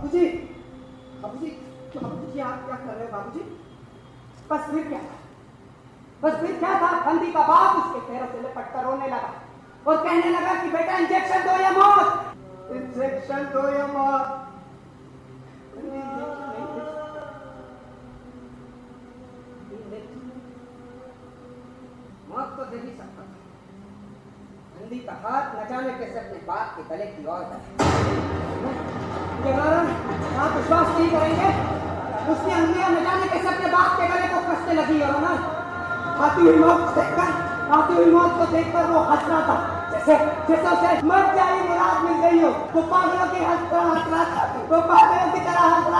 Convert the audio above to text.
बाबूजी, बाबूजी, बाबूजी आप क्या कर रहे हो बाबूजी? बस फिर क्या था? बस फिर क्या था? बंदी का बाप उसके पैरों से लिपट कर रोने लगा और कहने लगा कि बेटा इंजेक्शन दो या मौत, इंजेक्शन दो या मौत। मौत तो दे ही सकता था। बंदी का हाथ न जाने कैसे अपने बाप के गले की ओर आप विश्वास नहीं करेंगे, उसकी अंगुलियां न जाने कैसे अपने बाप के गले को कसने लगी और ना आती हुई मौत को देखकर वो हंस रहा था, जैसे उसे मर जाए मुराद मिल गई हो। वो पागलों की हंस रहा था, वो पागलों की तरह हंस